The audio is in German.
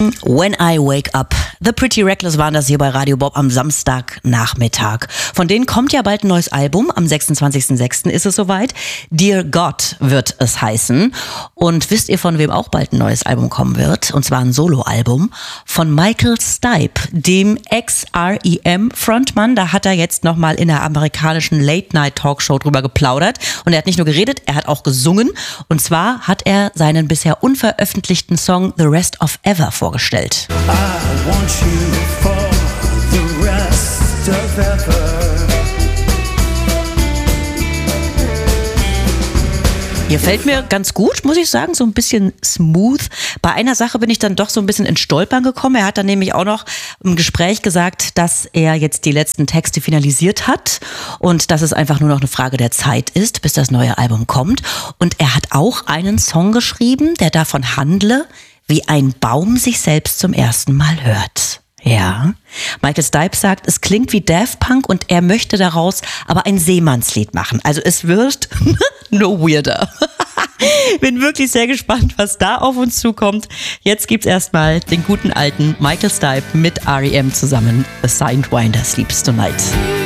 When I Wake Up. The Pretty Reckless waren das hier bei Radio Bob am Samstagnachmittag. Von denen kommt ja bald ein neues Album. Am 26.06. ist es soweit. Dear God wird es heißen. Und wisst ihr, von wem auch bald ein neues Album kommen wird? Und zwar ein Soloalbum von Michael Stipe, dem Ex-R.E.M.-Frontmann. Da hat er jetzt nochmal in der amerikanischen Late-Night-Talkshow drüber geplaudert. Und er hat nicht nur geredet, er hat auch gesungen. Und zwar hat er seinen bisher unveröffentlichten Song The Rest of Ever vorgestellt. I want you for the rest of ever. Hier fällt mir ganz gut, muss ich sagen, so ein bisschen smooth. Bei einer Sache bin ich dann doch so ein bisschen ins Stolpern gekommen. Er hat dann nämlich auch noch im Gespräch gesagt, dass er jetzt die letzten Texte finalisiert hat und dass es einfach nur noch eine Frage der Zeit ist, bis das neue Album kommt. Und er hat auch einen Song geschrieben, der davon handle, wie ein Baum sich selbst zum ersten Mal hört. Ja, Michael Stipe sagt, es klingt wie Daft Punk und er möchte daraus aber ein Seemannslied machen. Also es wird no weirder. Bin wirklich sehr gespannt, was da auf uns zukommt. Jetzt gibt's erstmal den guten alten Michael Stipe mit R.E.M. zusammen. A Sidewinder Sleeps Tonight.